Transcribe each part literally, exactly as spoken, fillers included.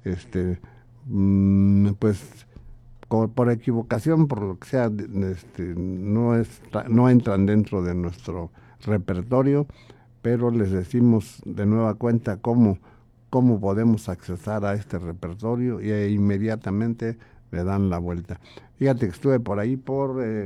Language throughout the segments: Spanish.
este, mmm, pues por equivocación, por lo que sea, este, no, es, no entran dentro de nuestro repertorio, pero les decimos de nueva cuenta cómo, cómo podemos accesar a este repertorio y e inmediatamente le dan la vuelta. Fíjate que estuve por ahí por eh,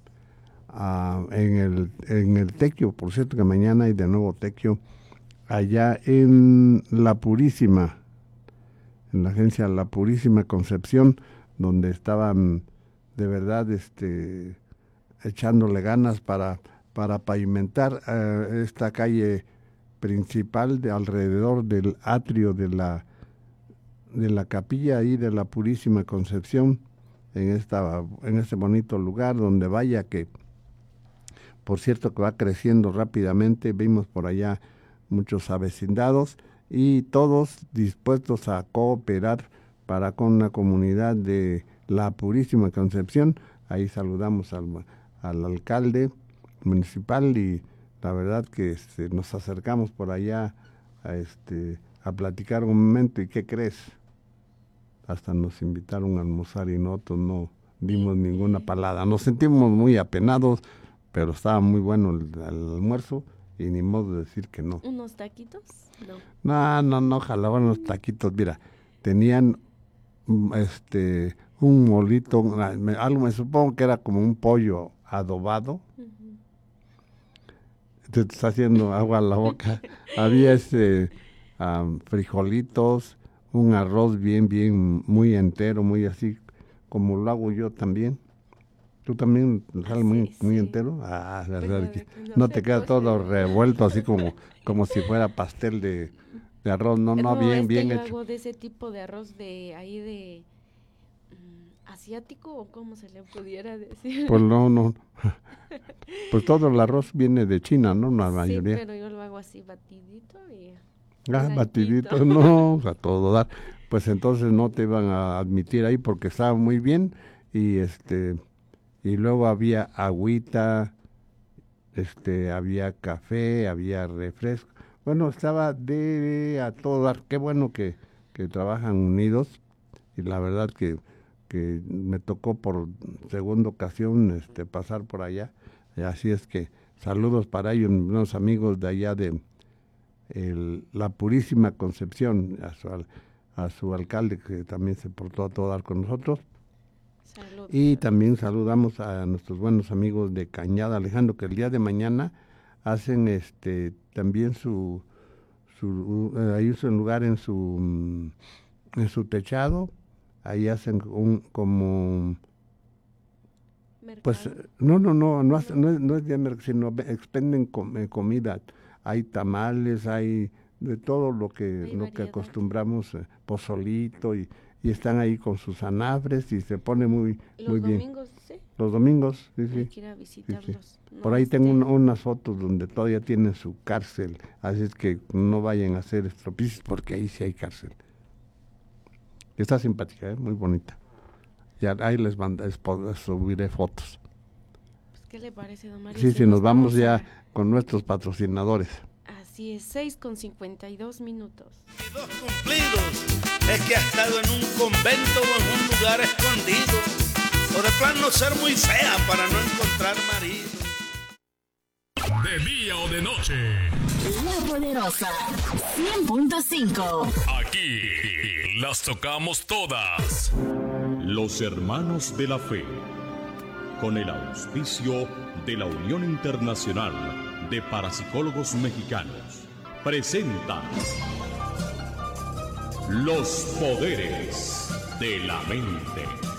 a, en, el, en el Tequio, por cierto que mañana hay de nuevo Tequio, allá en La Purísima, en la agencia La Purísima Concepción, donde estaban de verdad este, echándole ganas para, para pavimentar eh, esta calle principal de alrededor del atrio de la, de la capilla ahí de la Purísima Concepción, en, esta, en este bonito lugar donde vaya que, por cierto, que va creciendo rápidamente. Vimos por allá muchos avecindados y todos dispuestos a cooperar para con la comunidad de La Purísima Concepción. Ahí saludamos al, al alcalde municipal y la verdad que este, nos acercamos por allá a, este, a platicar un momento. ¿Y qué crees? Hasta nos invitaron a almorzar y nosotros no dimos ninguna palada. Nos sentimos muy apenados, pero estaba muy bueno el, el almuerzo y ni modo de decir que no. ¿Unos taquitos? No. No, no, no, jalaban los taquitos. Mira, tenían este un molito, algo me supongo que era como un pollo adobado. Uh-huh. Te está haciendo agua a la boca. Había este um, frijolitos, un arroz bien, bien, muy entero, muy así, como lo hago yo también. ¿Tú también sales muy, sí, muy sí. entero? Ah, la verdad que no, no te queda todo revuelto así como, como si fuera pastel de, de arroz. No, no, no bien, es bien que yo hecho. hago de ese tipo de arroz de ahí de um, asiático o como se le pudiera decir. Pues no, no. Pues todo el arroz viene de China, ¿no? La mayoría. Sí, pero yo lo hago así batidito y... Ah, batidito, no, a todo dar. Pues entonces no te iban a admitir ahí porque estaba muy bien y este... Y luego había agüita, este, había café, había refresco. Bueno, estaba de a todo dar. Qué bueno que, que trabajan unidos. Y la verdad que, que me tocó por segunda ocasión este, pasar por allá. Y así es que saludos para ellos, unos amigos de allá de el, La Purísima Concepción, a su, a su alcalde que también se portó a todo dar con nosotros. Salud. Y también saludamos a nuestros buenos amigos de Cañada Alejandro, que el día de mañana hacen este también su, su uh, ahí es un lugar en su en su techado, ahí hacen un como ¿mercado? Pues no no no no, hace, no, es, no es de mercado, sino expenden com, eh, comida, hay tamales, hay de todo lo que hay lo variedad. Que acostumbramos, eh, pozolito y y están ahí con sus anafres y se pone muy, muy bien. Los domingos, ¿sí? Los domingos, sí, sí. Hay que ir a visitarlos. Sí, sí. No, por ahí este... tengo un, unas fotos donde todavía tienen su cárcel, así es que no vayan a hacer estropicios porque ahí sí hay cárcel. Está simpática, ¿eh? Muy bonita. Ya ahí les manda, les subiré fotos. Pues, ¿qué le parece, don Mario? Sí, sí, nos vamos, vamos ya a... con nuestros patrocinadores. Así es, seis con cincuenta y dos minutos. Dos cumplidos, es que ha estado en un convento o en un lugar escondido, o de plan no ser muy fea para no encontrar marido. De día o de noche. La Poderosa, cien punto cinco. Aquí las tocamos todas. Los Hermanos de la Fe, con el auspicio de la Unión Internacional de Parapsicólogos Mexicanos, presenta Los Poderes de la Mente.